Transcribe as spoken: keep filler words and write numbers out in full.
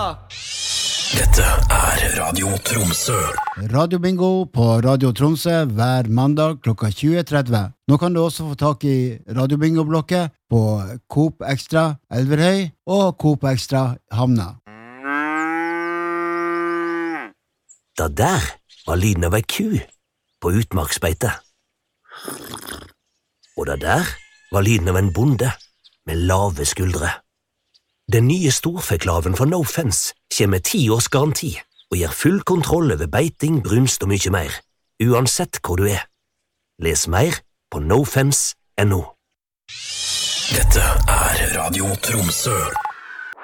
Dette er Radio Tromsø. Radio Bingo på Radio Tromsø hver mandag klokka tjue tretti. Nå kan du også få tak i Radio Bingo-blokket på Coop Extra Elverhøy og Coop Extra Havna. Da der var lyden av ei ku på utmarksbeite. Og da der var lyden av en bonde med lave skuldre. Den nye storfeklaven fra No Fence kommer med ti års garanti og gir full kontroll over beiting, brunst og mye mer, uansett hvor du er. Les mer på nofence punktum no. Dette er Radio Tromsø.